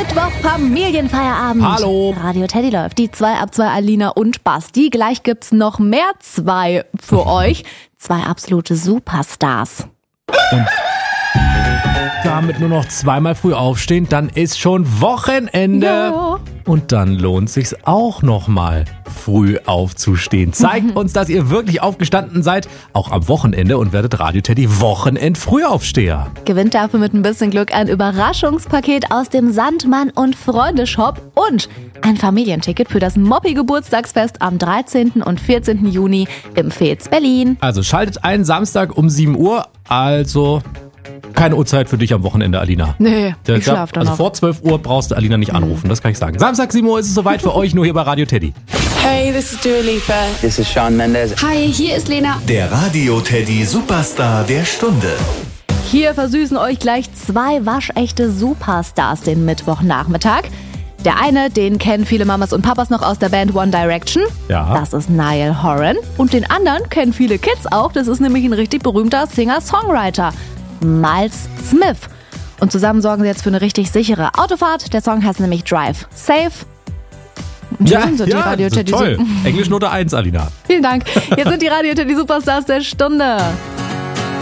Mittwoch, Familienfeierabend. Hallo. Radio Teddy läuft. Die 2 ab 2 Alina und Basti. Gleich gibt's noch mehr 2 für euch. 2 absolute Superstars. Und damit nur noch zweimal früh aufstehen, dann ist schon Wochenende. Ja. Und dann lohnt sich's auch nochmal, früh aufzustehen. Zeigt uns, dass ihr wirklich aufgestanden seid, auch am Wochenende, und werdet Radio Teddy Wochenend-Frühaufsteher. Gewinnt dafür mit ein bisschen Glück ein Überraschungspaket aus dem Sandmann und Freunde-Shop und ein Familienticket für das Moppi-Geburtstagsfest am 13. und 14. Juni im Veets Berlin. Also schaltet ein, Samstag um 7 Uhr, also keine Uhrzeit für dich am Wochenende, Alina. Nee, ich schlaf dann Also noch. vor 12 Uhr brauchst du Alina nicht anrufen, das kann ich sagen. Samstag 7 Uhr ist es soweit für euch, nur hier bei Radio Teddy. Hey, this is Dua Lipa. This is Shawn Mendes. Hi, hier ist Lena. Der Radio Teddy Superstar der Stunde. Hier versüßen euch gleich 2 waschechte Superstars den Mittwochnachmittag. Der eine, den kennen viele Mamas und Papas noch aus der Band One Direction. Ja. Das ist Niall Horan. Und den anderen kennen viele Kids auch. Das ist nämlich ein richtig berühmter Singer-Songwriter, Miles Smith. Und zusammen sorgen sie jetzt für eine richtig sichere Autofahrt. Der Song heißt nämlich Drive Safe. Und hier sind so die Radio das ist Teddy toll. Englisch Note 1, Alina. Vielen Dank. Jetzt sind die Radio Teddy Superstars der Stunde.